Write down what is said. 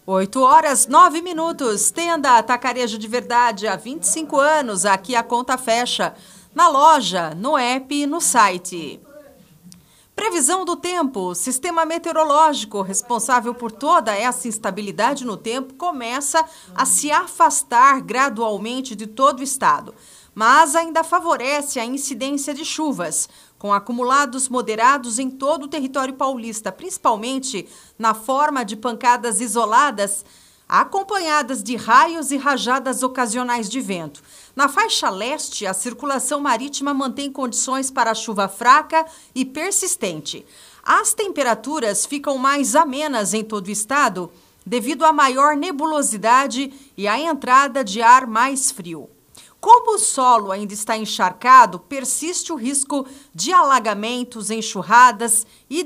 8h09. Tenda Atacarejo de Verdade, há 25 anos. Aqui a conta fecha. Na loja, no app e no site. Previsão do tempo. Sistema meteorológico responsável por toda essa instabilidade no tempo começa a se afastar gradualmente de todo o estado, mas ainda favorece a incidência de chuvas, com acumulados moderados em todo o território paulista, principalmente na forma de pancadas isoladas, acompanhadas de raios e rajadas ocasionais de vento. Na faixa leste, a circulação marítima mantém condições para chuva fraca e persistente. As temperaturas ficam mais amenas em todo o estado devido à maior nebulosidade e à entrada de ar mais frio. Como o solo ainda está encharcado, persiste o risco de alagamentos, enxurradas e